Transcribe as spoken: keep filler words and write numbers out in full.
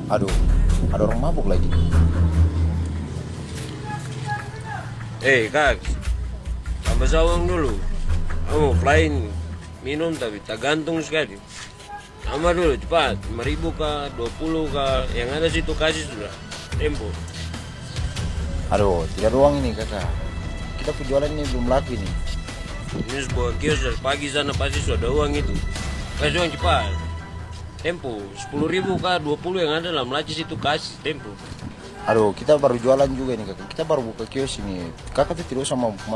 Aduh, ada orang mabuk lagi. Eh kak, tambah sawang dulu. Kamu flying minum tapi tak gantung sekali. Tambah dulu cepat, lima ribu kah, dua puluh kah, yang ada situ kasih sudah. Tempo. Aduh, tidak ruang ini kakak. Kita penjualan ini belum laku ini. Ini sebuah kios dari pagi sana pasti sudah ada uang itu. Kasih uang cepat. Tempo, sepuluh ribu kah, dua puluh yang ada dalam laci situ kasih. Tempo. Aduh, kita baru jualan juga ini kakak. Kita baru buka kios ini. Kakak tuh tidak usah mau